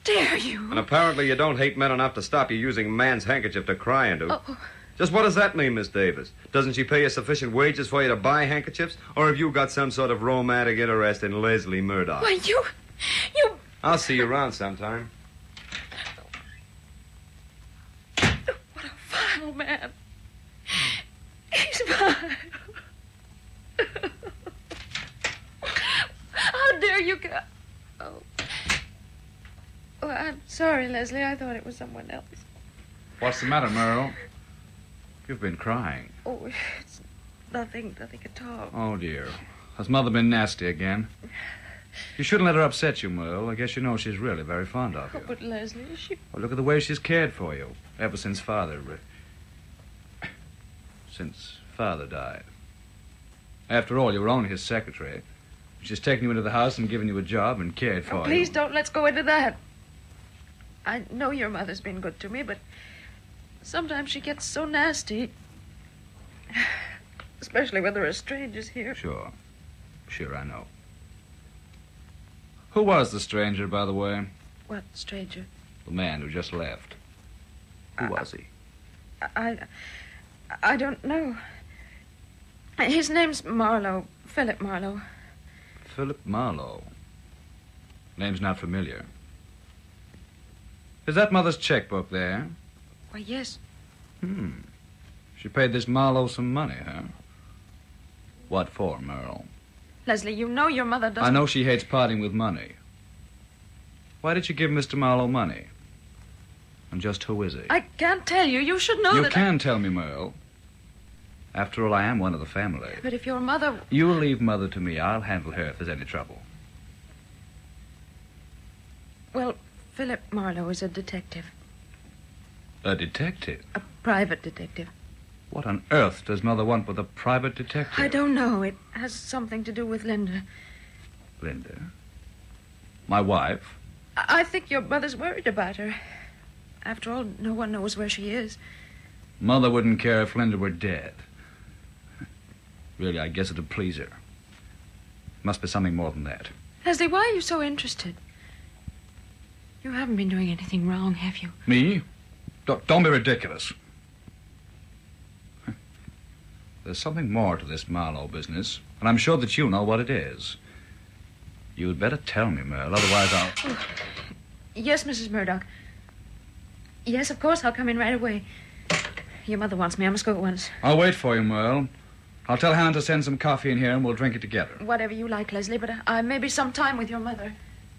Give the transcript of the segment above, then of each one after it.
dare you? And apparently you don't hate men enough to stop you using a man's handkerchief to cry into. Oh. Just what does that mean, Miss Davis? Doesn't she pay you sufficient wages for you to buy handkerchiefs? Or have you got some sort of romantic interest in Leslie Murdoch? Why, you... I'll see you around sometime. What a vile man. He's vile. How dare you go... Oh. Oh, I'm sorry, Leslie. I thought it was someone else. What's the matter, Merle? You've been crying. Oh, it's nothing at all. Oh, dear. Has Mother been nasty again? You shouldn't let her upset you, Merle. I guess you know she's really very fond of you. Oh, but Leslie, she... Well, look at the way she's cared for you ever since Father died. After all, you were only his secretary. She's taken you into the house and given you a job and cared for you. Please don't let's go into that. I know your mother's been good to me, but sometimes she gets so nasty. Especially when there are strangers here. Sure, I know. Who was the stranger, by the way? What stranger? The man who just left. Who was he? I don't know. His name's Marlowe. Philip Marlowe. Philip Marlowe. Name's not familiar. Is that Mother's checkbook there? Why, yes. She paid this Marlowe some money, huh? What for, Merle? Leslie, you know your mother doesn't... I know she hates parting with money. Why did you give Mr. Marlowe money? And just who is he? I can't tell you. You should know You that can tell me, Merle. After all, I am one of the family. But if your mother... You leave Mother to me. I'll handle her if there's any trouble. Well, Philip Marlowe is a detective. A detective? A private detective. What on earth does Mother want with a private detective? I don't know. It has something to do with Linda. Linda? My wife? I think your mother's worried about her. After all, no one knows where she is. Mother wouldn't care if Linda were dead. Really, I guess it'd please her. Must be something more than that. Leslie, why are you so interested? You haven't been doing anything wrong, have you? Me? Don't be ridiculous. There's something more to this Marlowe business, and I'm sure that you know what it is. You'd better tell me, Merle, otherwise I'll... Oh. Yes, Mrs. Murdoch. Yes, of course, I'll come in right away. Your mother wants me. I must go at once. I'll wait for you, Merle. I'll tell Hannah to send some coffee in here and we'll drink it together. Whatever you like, Leslie, but I may be some time with your mother.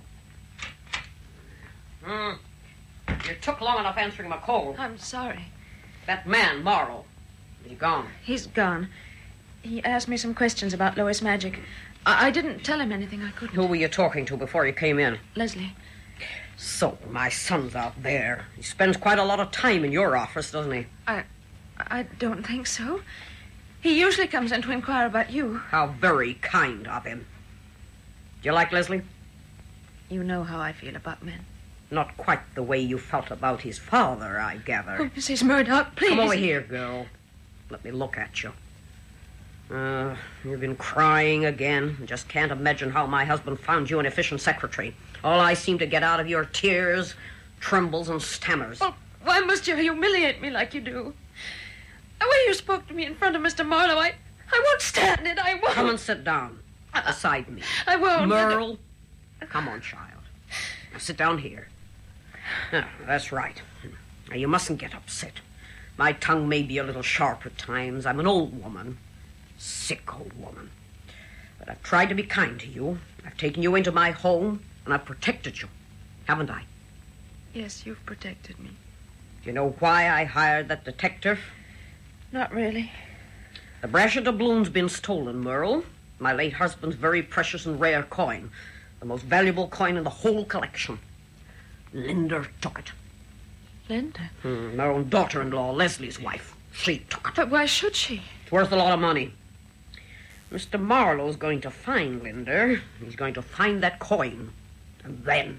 You took long enough answering my call. I'm sorry. That man, Marlowe, is he gone? He's gone. He asked me some questions about Lois Magic. I didn't tell him anything I couldn't. Who were you talking to before you came in? Leslie. So, my son's out there. He spends quite a lot of time in your office, doesn't he? I don't think so. He usually comes in to inquire about you. How very kind of him. Do you like Leslie? You know how I feel about men. Not quite the way you felt about his father, I gather. Oh, Mrs. Murdoch, please. Come over here, girl. Let me look at you. You've been crying again. I just can't imagine how my husband found you an efficient secretary. All I seem to get out of you are tears, trembles, and stammers. Oh, why must you humiliate me like you do? The way you spoke to me in front of Mr. Marlowe, I won't stand it. I won't. Come and sit down beside me. I won't. Merle, come on, child. Now sit down here. That's right. Now, you mustn't get upset. My tongue may be a little sharp at times. I'm an old woman. Sick old woman. But I've tried to be kind to you. I've taken you into my home, and I've protected you. Haven't I? Yes, you've protected me. Do you know why I hired that detective? Not really. The braccia doubloon's been stolen, Merle. My late husband's very precious and rare coin. The most valuable coin in the whole collection. Linda took it. Linda? My own daughter-in-law, Leslie's wife. She took it. But why should she? It's worth a lot of money. Mr. Marlowe's going to find Linda. He's going to find that coin. And then...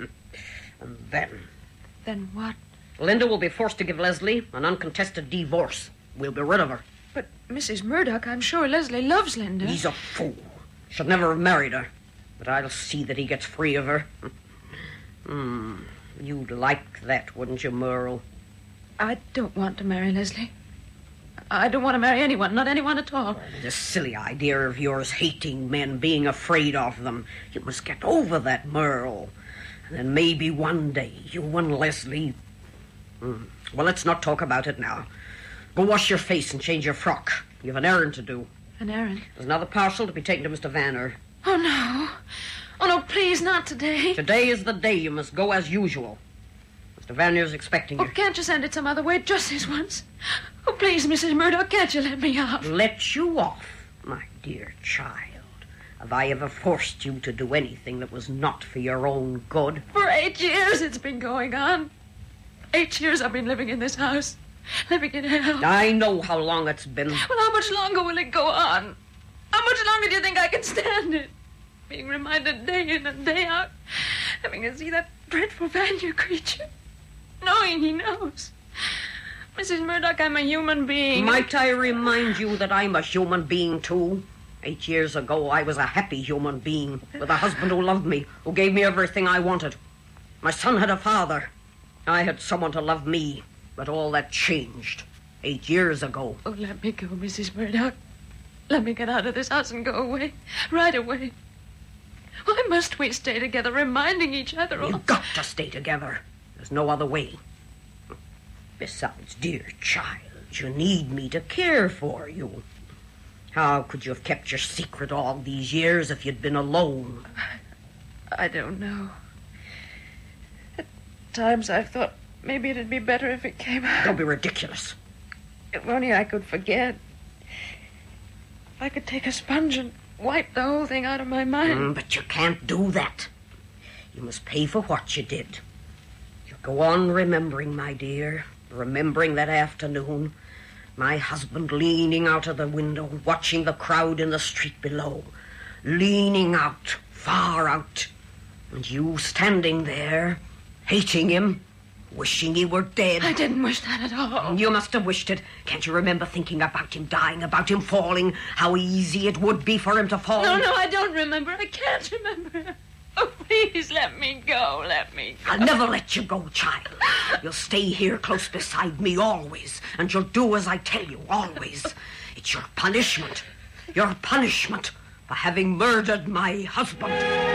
Then what? Linda will be forced to give Leslie an uncontested divorce. We'll be rid of her. But, Mrs. Murdoch, I'm sure Leslie loves Linda. He's a fool. Should never have married her. But I'll see that he gets free of her. You'd like that, wouldn't you, Merle? I don't want to marry Leslie. I don't want to marry anyone, not anyone at all. This silly idea of yours hating men, being afraid of them. You must get over that, Merle. And then maybe one day you and Leslie... Well, let's not talk about it now. Go wash your face and change your frock. You have an errand to do. An errand? There's another parcel to be taken to Mr. Vanner. Oh, no. Oh, no, please, not today. Today is the day. You must go as usual. Mr. Vanner's expecting you. Oh, can't you send it some other way, just this once? Oh, please, Mrs. Murdoch, can't you let me off? Let you off, my dear child. Have I ever forced you to do anything that was not for your own good? For 8 years it's been going on. 8 years I've been living in this house. Living in hell. I know how long it's been. Well, how much longer will it go on? How much longer do you think I can stand it? Being reminded day in and day out. Having to see that dreadful Vanner creature. Knowing he knows. Mrs. Murdoch, I'm a human being. Might I remind you that I'm a human being, too? 8 years ago, I was a happy human being with a husband who loved me, who gave me everything I wanted. My son had a father. I had someone to love me. But all that changed 8 years ago. Oh, let me go, Mrs. Murdoch. Let me get out of this house and go away. Right away. Why must we stay together, reminding each other all... You've got to stay together. There's no other way. Besides, dear child, you need me to care for you. How could you have kept your secret all these years if you'd been alone? I don't know. At times I've thought maybe it'd be better if it came out. Don't be ridiculous. If only I could forget. If I could take a sponge and wipe the whole thing out of my mind. But you can't do that. You must pay for what you did. You go on remembering, my dear. Remembering that afternoon. My husband leaning out of the window, watching the crowd in the street below. Leaning out, far out. And you standing there, hating him, wishing he were dead. I didn't wish that at all. You must have wished it. Can't you remember thinking about him dying, about him falling, how easy it would be for him to fall? No, I don't remember. I can't remember. Oh, please, let me go. Let me go. I'll never let you go, child. You'll stay here close beside me always, and you'll do as I tell you, always. It's your punishment. Your punishment for having murdered my husband.